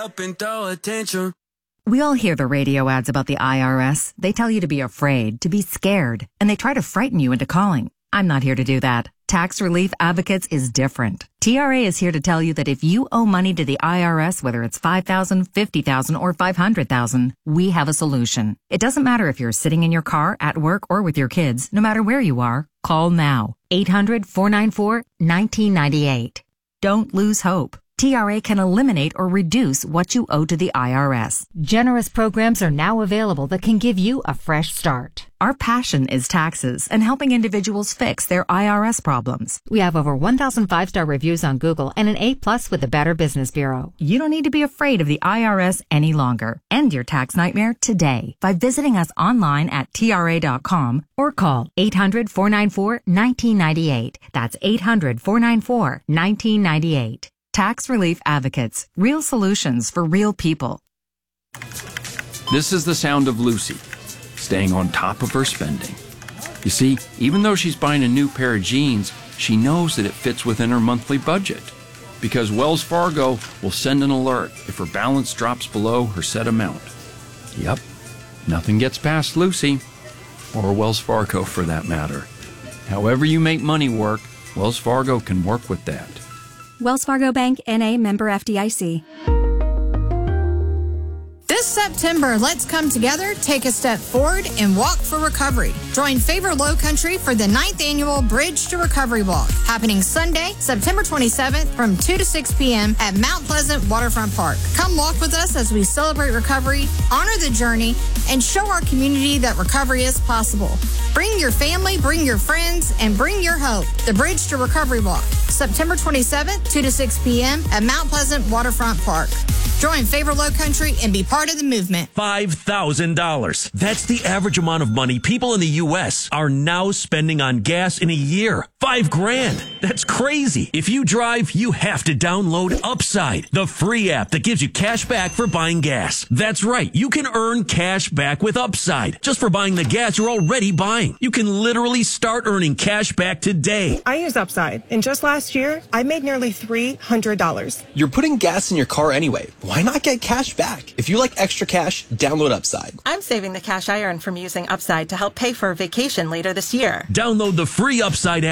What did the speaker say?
Up and throw attention. We all hear the radio ads about the IRS. They tell you to be afraid, to be scared, and they try to frighten you into calling. I'm not here to do that. Tax Relief Advocates is different. TRA is here to tell you that if you owe money to the IRS, whether it's $5,000, $50,000, or $500,000, we have a solution. It doesn't matter if you're sitting in your car, at work, or with your kids. No matter where you are, call now. 800-494-1998. Don't lose hope. TRA can eliminate or reduce what you owe to the IRS. Generous programs are now available that can give you a fresh start. Our passion is taxes and helping individuals fix their IRS problems. We have over 1,000 5-star reviews on Google and an A+ with the Better Business Bureau. You don't need to be afraid of the IRS any longer. End your tax nightmare today by visiting us online at TRA.com or call 800-494-1998. That's 800-494-1998. Tax Relief Advocates. Real solutions for real people. This is the sound of Lucy, staying on top of her spending. You see, even though she's buying a new pair of jeans, she knows that it fits within her monthly budget. Because Wells Fargo will send an alert if her balance drops below her set amount. Yep, nothing gets past Lucy, or Wells Fargo for that matter. However you make money work, Wells Fargo can work with that. Wells Fargo Bank, N.A., member FDIC. This September, let's come together, take a step forward, and walk for recovery. Join Favor Low Country for the 9th annual Bridge to Recovery Walk, happening Sunday, September 27th from 2 to 6 p.m. at Mount Pleasant Waterfront Park. Come walk with us as we celebrate recovery, honor the journey, and show our community that recovery is possible. Bring your family, bring your friends, and bring your hope. The Bridge to Recovery Walk, September 27th, 2 to 6 p.m. at Mount Pleasant Waterfront Park. Join Favor Low Country and be part of the movement. $5,000. That's the average amount of money people in the U.S. are now spending on gas in a year. $5,000. That's crazy. If you drive, you have to download Upside, the free app that gives you cash back for buying gas. That's right. You can earn cash back with Upside just for buying the gas you're already buying. You can literally start earning cash back today. I use Upside, and just last year, I made nearly $300. You're putting gas in your car anyway. Why not get cash back? If you like extra cash, download Upside. I'm saving the cash I earn from using Upside to help pay for a vacation later this year. Download the free Upside app